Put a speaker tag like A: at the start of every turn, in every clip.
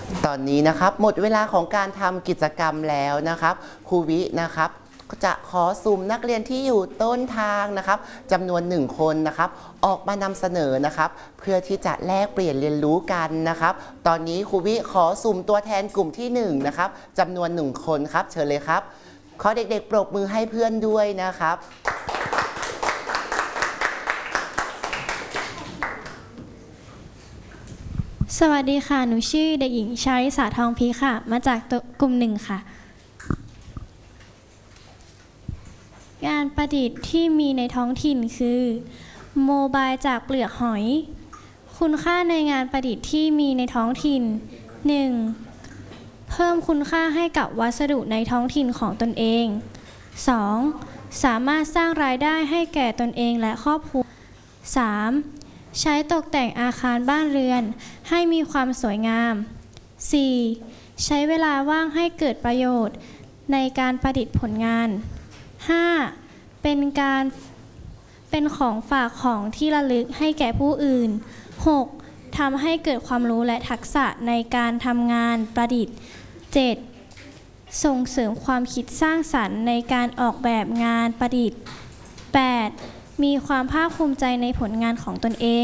A: ตอนนี้นะครับหมดเวลาของการทำกิจกรรมแล้วนะครับครูวินะครับจะขอสุ่มนักเรียนที่อยู่ต้นทางนะครับจำนวน1คนนะครับออกมานำเสนอนะครับเพื่อที่จะแลกเปลี่ยนเรียนรู้กันนะครับตอนนี้ครูวิขอสุ่มตัวแทนกลุ่มที่1นะครับจำนวน1คนครับเชิญเลยครับขอเด็กๆปรบมือให้เพื่อนด้วยนะครับ
B: สวัสดีค่ะหนูชื่อเด็กหญิงชาริสาทองพีค่ะมาจากกลุ่ม1ค่ะงานประดิษฐ์ที่มีในท้องถิ่นคือโมบายจากเปลือกหอยคุณค่าในงานประดิษฐ์ที่มีในท้องถิ่น 1. เพิ่มคุณค่าให้กับวัสดุในท้องถิ่นของตนเอง 2. สามารถสร้างรายได้ให้แก่ตนเองและครอบครัว 3. ใช้ตกแต่งอาคารบ้านเรือนให้มีความสวยงาม 4. ใช้เวลาว่างให้เกิดประโยชน์ในการประดิษฐ์ผลงาน 5. เป็นของฝากของที่ระลึกให้แก่ผู้อื่น 6. ทำให้เกิดความรู้และทักษะในการทำงานประดิษฐ์ 7. ส่งเสริมความคิดสร้างสรรค์ในการออกแบบงานประดิษฐ์ 8. มีความภาคภูมิใจในผลงานของตนเอง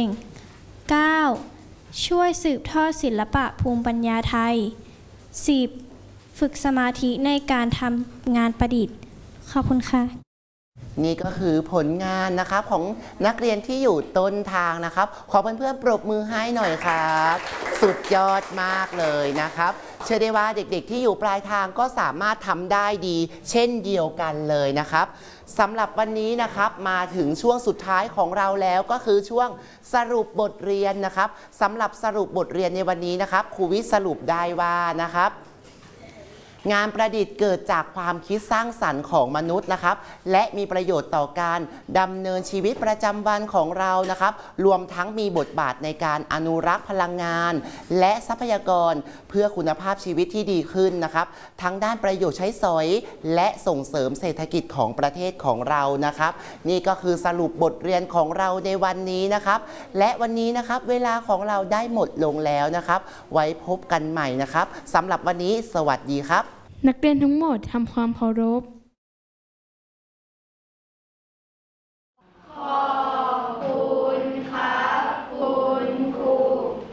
B: 9. ช่วยสืบทอดศิลปะภูมิปัญญาไทย 10. ฝึกสมาธิในการทำงานประดิษฐ์ขอบคุณค่ะ
A: นี่ก็คือผลงานนะครับของนักเรียนที่อยู่ต้นทางนะครับขอเพื่อนๆปรบมือให้หน่อยครับสุดยอดมากเลยนะครับเชื่อได้ว่าเด็กๆที่อยู่ปลายทางก็สามารถทำได้ดีเช่นเดียวกันเลยนะครับสำหรับวันนี้นะครับมาถึงช่วงสุดท้ายของเราแล้วก็คือช่วงสรุปบทเรียนนะครับสำหรับสรุปบทเรียนในวันนี้นะครับครูวิสรุปได้ว่านะครับงานประดิษฐ์เกิดจากความคิดสร้างสรรค์ของมนุษย์นะครับและมีประโยชน์ต่อการดำเนินชีวิตประจำวันของเรานะครับรวมทั้งมีบทบาทในการอนุรักษ์พลังงานและทรัพยากรเพื่อคุณภาพชีวิตที่ดีขึ้นนะครับทั้งด้านประโยชน์ใช้สอยและส่งเสริมเศรษฐกิจของประเทศของเรานะครับนี่ก็คือสรุปบทเรียนของเราในวันนี้นะครับและวันนี้นะครับเวลาของเราได้หมดลงแล้วนะครับไว้พบกันใหม่นะครับสำหรับวันนี้สวัสดีครับ
C: นักเรียนทั้งหมดทำความเคารพ